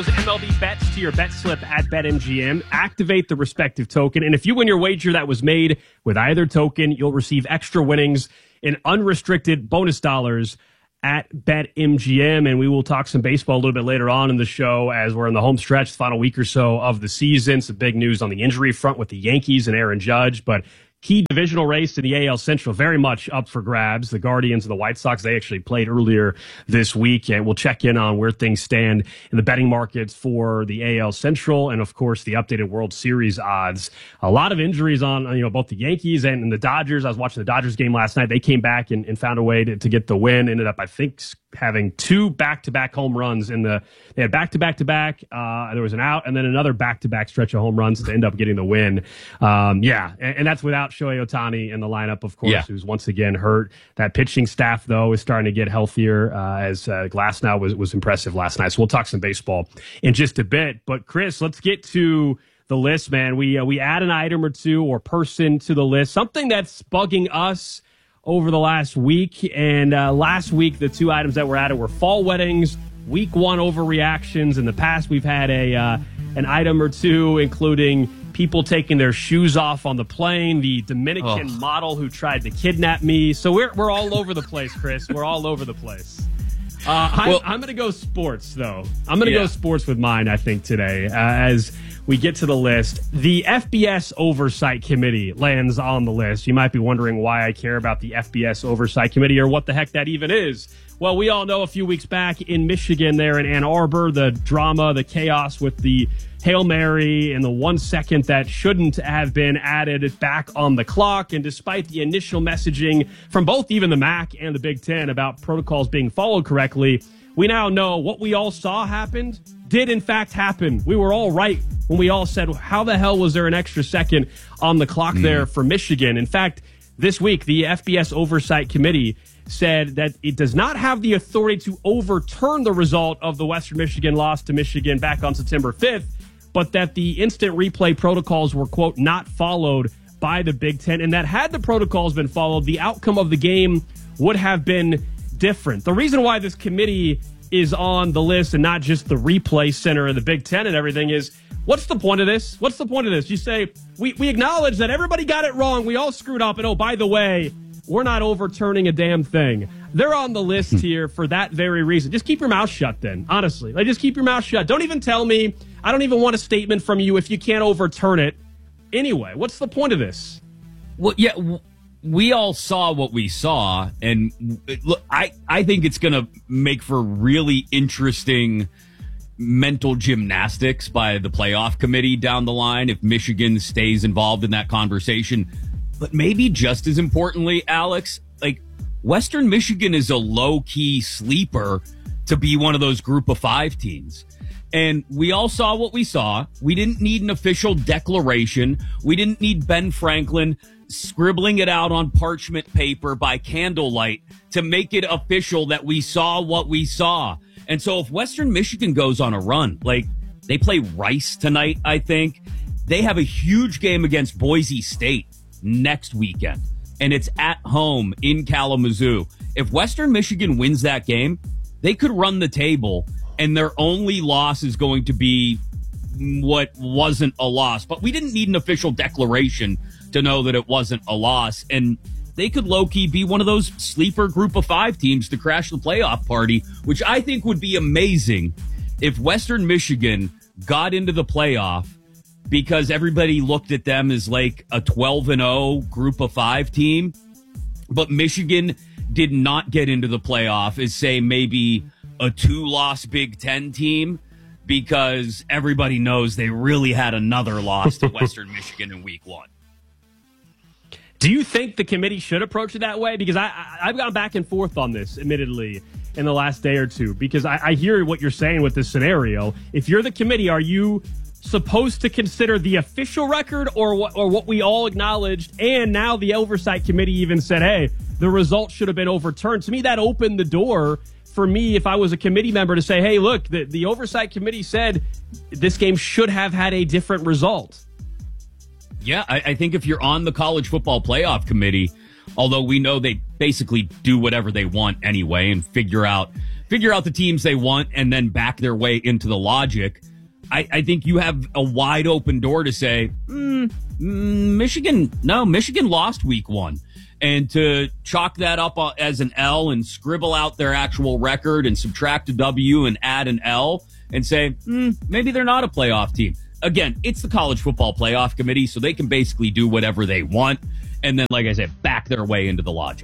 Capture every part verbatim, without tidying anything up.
M L B bets to your bet slip at BetMGM. Activate the respective token, and if you win your wager that was made with either token, you'll receive extra winnings in unrestricted bonus dollars at BetMGM. And we will talk some baseball a little bit later on in the show as we're in the home stretch, the final week or so of the season. Some big news on the injury front with the Yankees and Aaron Judge, but key divisional race in the A L Central very much up for grabs. The Guardians and the White Sox, they actually played earlier this week, and we'll check in on where things stand in the betting markets for the A L Central and, of course, the updated World Series odds. A lot of injuries on, you know, both the Yankees and, and the Dodgers. I was watching the Dodgers game last night. They came back and, and found a way to, to get the win. Ended up, I think, having two back-to-back home runs in the – they had back-to-back-to-back. Uh, there was an out and then another back-to-back stretch of home runs to end up getting the win. Um, yeah, and, and that's without Shohei Ohtani in the lineup, of course, yeah. who's once again hurt. That pitching staff, though, is starting to get healthier uh, as uh, Glasnow was, was impressive last night. So we'll talk some baseball in just a bit. But, Chris, let's get to the list, man. We, uh, we add an item or two or person to the list, something that's bugging us over the last week. And uh, last week, the two items that were added were fall weddings, week one overreactions. In the past, we've had a uh, an item or two, including people taking their shoes off on the plane, the Dominican oh. model who tried to kidnap me. So we're we're all over the place, Chris. We're all over the place. Uh, well, I'm, I'm going to go sports, though. I'm going to yeah. go sports with mine, I think, today, uh, as we get to the list. The F B S Oversight Committee lands on the list. You might be wondering why I care about the F B S Oversight Committee or what the heck that even is. Well, we all know a few weeks back in Michigan there in Ann Arbor, the drama, the chaos with the Hail Mary and the one second that shouldn't have been added back on the clock. And despite the initial messaging from both even the M A C and the Big Ten about protocols being followed correctly, we now know what we all saw happened did in fact happen. We were all right when we all said, how the hell was there an extra second on the clock mm. there for Michigan? In fact, this week, the F B S Oversight Committee said that it does not have the authority to overturn the result of the Western Michigan loss to Michigan back on September fifth, but that the instant replay protocols were, quote, not followed by the Big Ten, and that had the protocols been followed, the outcome of the game would have been different. The reason why this committee is on the list and not just the replay center of the Big Ten and everything is, what's the point of this? What's the point of this? You say, we, we acknowledge that everybody got it wrong, we all screwed up, and oh, by the way, we're not overturning a damn thing. They're on the list here for that very reason. Just keep your mouth shut then, honestly. Like, just keep your mouth shut. Don't even tell me. I don't even want a statement from you if you can't overturn it. Anyway, what's the point of this? Well, yeah, we all saw what we saw, and look, I, I think it's going to make for really interesting mental gymnastics by the playoff committee down the line if Michigan stays involved in that conversation. But maybe just as importantly, Alex, like, Western Michigan is a low-key sleeper to be one of those group of five teams. And we all saw what we saw. We didn't need an official declaration. We didn't need Ben Franklin scribbling it out on parchment paper by candlelight to make it official that we saw what we saw. And so if Western Michigan goes on a run, like, they play Rice tonight, I think, they have a huge game against Boise State next weekend, and it's at home in Kalamazoo. If Western Michigan wins that game, they could run the table, and their only loss is going to be what wasn't a loss. But we didn't need an official declaration to know that it wasn't a loss, and they could low-key be one of those sleeper group of five teams to crash the playoff party, which I think would be amazing if Western Michigan got into the playoff because everybody looked at them as like a twelve and oh group of five team. But Michigan did not get into the playoff as, say, maybe a two-loss Big Ten team because everybody knows they really had another loss to Western Michigan in week one. Do you think the committee should approach it that way? Because I, I, I've gone back and forth on this, admittedly, in the last day or two, because I, I hear what you're saying with this scenario. If you're the committee, are you supposed to consider the official record or what, or what we all acknowledged? And now the oversight committee even said, hey, the result should have been overturned. To me, that opened the door for me, if I was a committee member, to say, hey, look, the, the oversight committee said this game should have had a different result. Yeah, I, I think if you're on the college football playoff committee, although we know they basically do whatever they want anyway and figure out figure out the teams they want and then back their way into the logic. I, I think you have a wide open door to say, mm, mm, Michigan, no, Michigan lost week one. And to chalk that up as an L and scribble out their actual record and subtract a W and add an L and say, mm, maybe they're not a playoff team. Again, it's the College Football Playoff Committee, so they can basically do whatever they want. And then, like I said, back their way into the logic.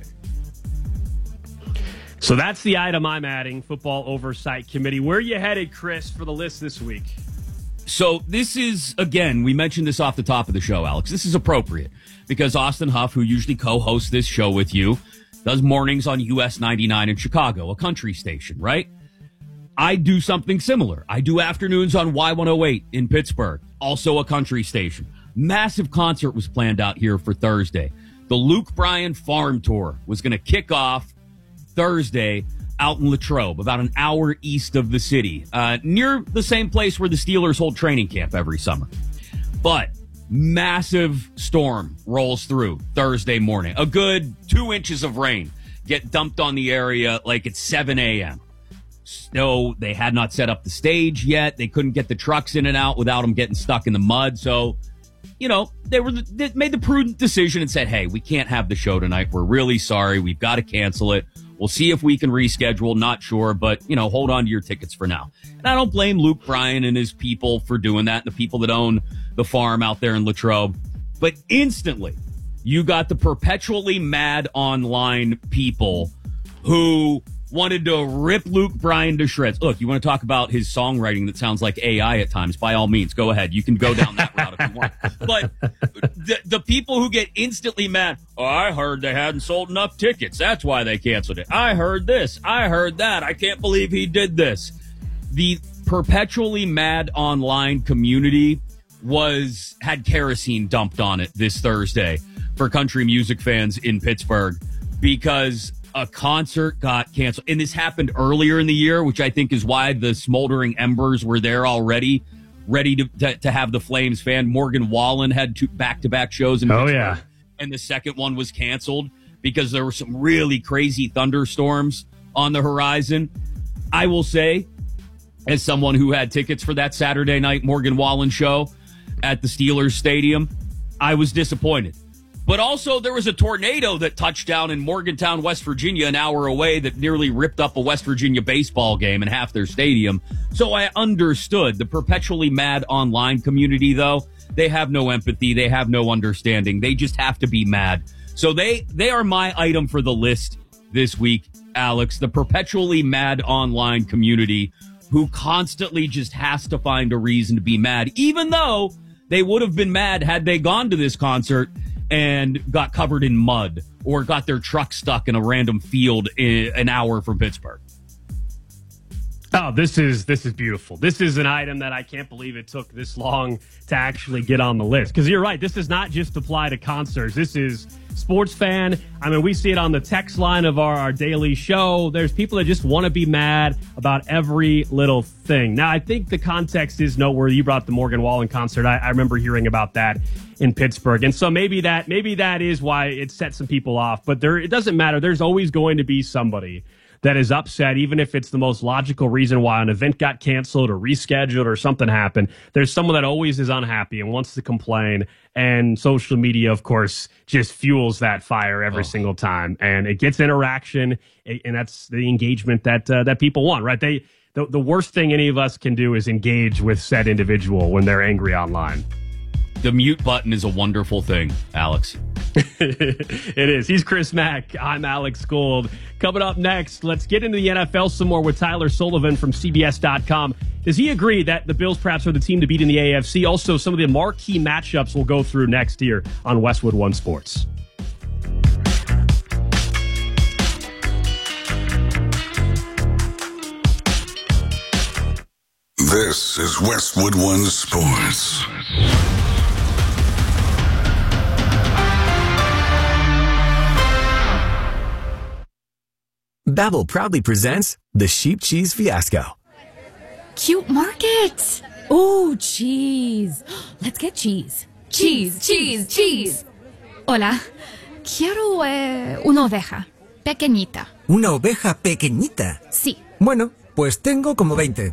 So that's the item I'm adding, Football Oversight Committee. Where are you headed, Chris, for the list this week? So this is, again, we mentioned this off the top of the show, Alex. This is appropriate because Austin Huff, who usually co-hosts this show with you, does mornings on U S ninety-nine in Chicago, a country station, right? I do something similar. I do afternoons on Y one oh eight in Pittsburgh, also a country station. Massive concert was planned out here for Thursday. The Luke Bryan Farm Tour was going to kick off Thursday out in Latrobe, about an hour east of the city, uh, near the same place where the Steelers hold training camp every summer. But massive storm rolls through Thursday morning. A good two inches of rain get dumped on the area like it's seven a.m. So they had not set up the stage yet. They couldn't get the trucks in and out without them getting stuck in the mud. So, you know, they were they made the prudent decision and said, hey, we can't have the show tonight. We're really sorry. We've got to cancel it. We'll see if we can reschedule. Not sure, but, you know, hold on to your tickets for now. And I don't blame Luke Bryan and his people for doing that, and the people that own the farm out there in Latrobe. But instantly, you got the perpetually mad online people who wanted to rip Luke Bryan to shreds. Look, you want to talk about his songwriting that sounds like A I at times, by all means, go ahead. You can go down that route if you want. But the, the people who get instantly mad, oh, I heard they hadn't sold enough tickets. That's why they canceled it. I heard this. I heard that. I can't believe he did this. The perpetually mad online community was had kerosene dumped on it this Thursday for country music fans in Pittsburgh because a concert got canceled. And this happened earlier in the year, which I think is why the smoldering embers were there already, ready to to, to have the Flames fan. Morgan Wallen had two back-to-back shows in Pittsburgh. Oh, yeah. And the second one was canceled because there were some really crazy thunderstorms on the horizon. I will say, as someone who had tickets for that Saturday night Morgan Wallen show at the Steelers Stadium, I was disappointed. But also, there was a tornado that touched down in Morgantown, West Virginia, an hour away that nearly ripped up a West Virginia baseball game and half their stadium. So I understood. The perpetually mad online community, though, they have no empathy. They have no understanding. They just have to be mad. So they, they are my item for the list this week, Alex. The perpetually mad online community who constantly just has to find a reason to be mad, even though they would have been mad had they gone to this concert and got covered in mud or got their truck stuck in a random field in an hour from Pittsburgh. Oh, this is this is beautiful. This is an item that I can't believe it took this long to actually get on the list. Because you're right, this does not just apply to concerts. This is sports fan. I mean, we see it on the text line of our, our daily show. There's people that just want to be mad about every little thing. Now, I think the context is noteworthy. You brought the Morgan Wallen concert. I, I remember hearing about that in Pittsburgh. And so maybe that maybe that is why it set some people off. But there, it doesn't matter. There's always going to be somebody that is upset, even if it's the most logical reason why an event got canceled or rescheduled or something happened. There's someone that always is unhappy and wants to complain. And social media, of course, just fuels that fire every oh. single time. And it gets interaction, and that's the engagement that uh, that people want, right? They the, the worst thing any of us can do is engage with said individual when they're angry online. The mute button is a wonderful thing, Alex. It is. He's Chris Mack. I'm Alex Gold. Coming up next, let's get into the N F L some more with Tyler Sullivan from C B S dot com. Does he agree that the Bills perhaps are the team to beat in the A F C? Also, some of the marquee matchups we'll go through next year on Westwood One Sports. This is Westwood One Sports. Babbel proudly presents the Sheep Cheese Fiasco. Cute markets. Oh, cheese. Let's get cheese. Cheese, cheese, cheese. Hola. Quiero eh, una oveja. Pequeñita. ¿Una oveja pequeñita? Sí. Bueno, pues tengo como veinte.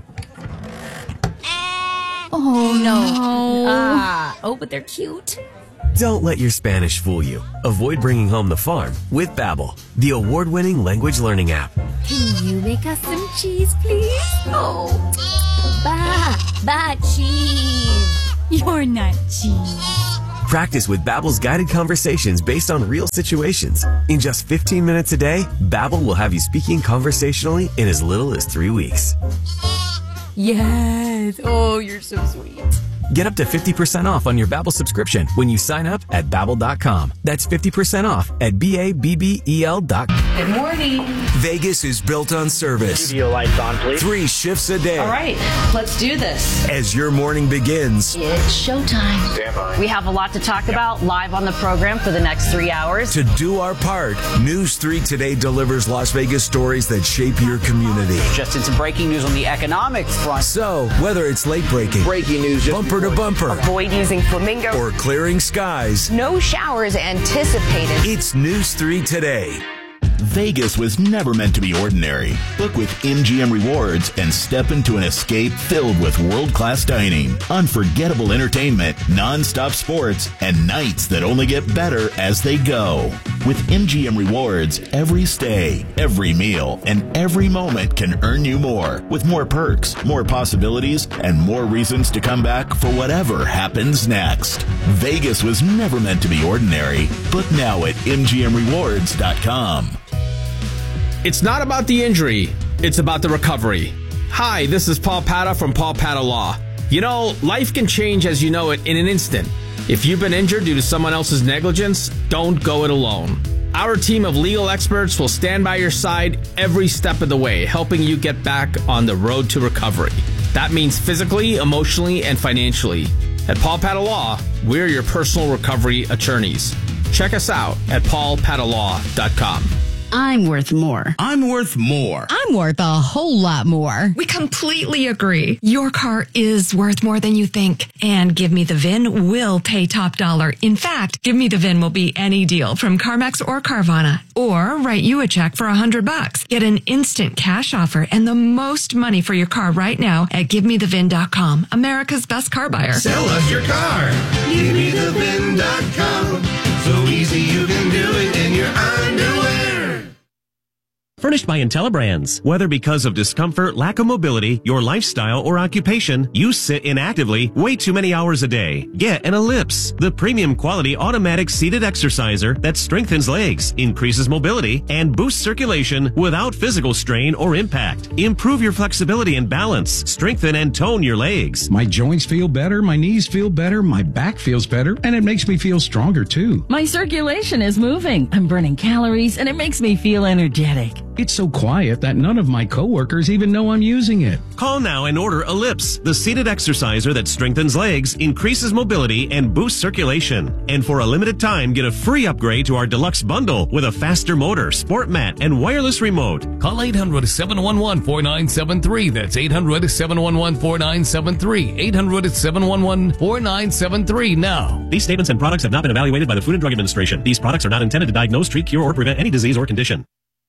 Oh, no. Ah, oh, but they're cute. Don't let your Spanish fool you. Avoid bringing home the farm with Babbel, the award-winning language learning app. Can you make us some cheese, please? Oh, ba, ba, cheese. You're not cheese. Practice with Babbel's guided conversations based on real situations. In just fifteen minutes a day, Babbel will have you speaking conversationally in as little as three weeks. Yes. Oh, you're so sweet. Get up to fifty percent off on your Babbel subscription when you sign up at Babbel dot com. That's fifty percent off at B A B B E L dot com. Good morning. Vegas is built on service. Studio lights on, please. Three shifts a day. All right, let's do this. As your morning begins, It's showtime. Stand by. We have a lot to talk about live on the program for the next three hours. to do our part, News three Today delivers Las Vegas stories that shape your community. Just in some breaking news on the economics front. So, whether it's late breaking, Breaking news. just bumper to before- bumper, Avoid using flamingo. or clearing skies, No showers anticipated. it's News three Today. Vegas was never meant to be ordinary. Book with M G M Rewards and step into an escape filled with world-class dining, unforgettable entertainment, non-stop sports, and nights that only get better as they go. With M G M Rewards, every stay, every meal, and every moment can earn you more, with more perks, more possibilities, and more reasons to come back for whatever happens next. Vegas was never meant to be ordinary. Book now at M G M rewards dot com. It's not about the injury, it's about the recovery. Hi, this is Paul Pata from Paul Pata Law. You know, life can change as you know it in an instant. If you've been injured due to someone else's negligence, don't go it alone. Our team of legal experts will stand by your side every step of the way, helping you get back on the road to recovery. That means physically, emotionally, and financially. At Paul Pata Law, we're your personal recovery attorneys. Check us out at paul pata law dot com. I'm worth more. I'm worth more. I'm worth a whole lot more. We completely agree. Your car is worth more than you think. And Give Me the V I N will pay top dollar. In fact, Give Me the V I N will be any deal from CarMax or Carvana. Or write you a check for a hundred bucks. Get an instant cash offer and the most money for your car right now at give me the V I N dot com. America's best car buyer. Sell us your car. give me the V I N dot com. So easy you can do it in your underwear. Furnished by IntelliBrands. Whether because of discomfort, lack of mobility, your lifestyle, or occupation, you sit inactively way too many hours a day. Get an Ellipse, the premium quality automatic seated exerciser that strengthens legs, increases mobility, and boosts circulation without physical strain or impact. Improve your flexibility and balance. Strengthen and tone your legs. My joints feel better, my knees feel better, my back feels better, and it makes me feel stronger too. My circulation is moving. I'm burning calories, and it makes me feel energetic. It's so quiet that none of my coworkers even know I'm using it. Call now and order Ellipse, the seated exerciser that strengthens legs, increases mobility, and boosts circulation. And for a limited time, get a free upgrade to our deluxe bundle with a faster motor, sport mat, and wireless remote. Call eight hundred, seven one one, four nine seven three. That's eight hundred, seven one one, four nine seven three. eight hundred, seven one one, four nine seven three now. These statements and products have not been evaluated by the Food and Drug Administration. These products are not intended to diagnose, treat, cure, or prevent any disease or condition.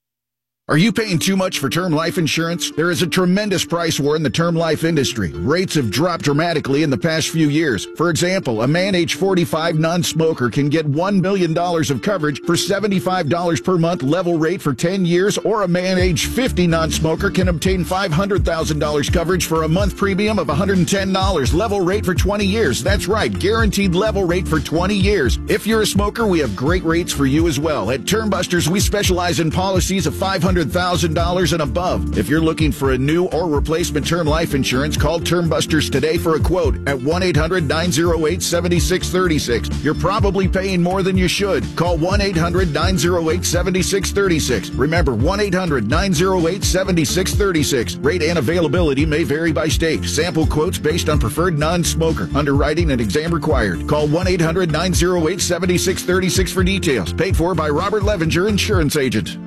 Are you paying too much for term life insurance? There is a tremendous price war in the term life industry. Rates have dropped dramatically in the past few years. For example, a man age forty-five non-smoker can get one million dollars of coverage for seventy-five dollars per month level rate for ten years, or a man age fifty non-smoker can obtain five hundred thousand dollars coverage for a month premium of one hundred ten dollars level rate for twenty years. That's right, guaranteed level rate for twenty years. If you're a smoker, we have great rates for you as well. At Term Busters, we specialize in policies of five hundred thousand dollars and above. If you're looking for a new or replacement term life insurance, call Term Busters today for a quote at one eight hundred, nine oh eight, seven six three six. You're probably paying more than you should. Call one eight hundred, nine oh eight, seven six three six. Remember, one eight hundred, nine oh eight, seven six three six. Rate and availability may vary by state. Sample quotes based on preferred non-smoker. Underwriting and exam required. Call one eight hundred, nine oh eight, seven six three six for details. Paid for by Robert Levinger, Insurance Agent.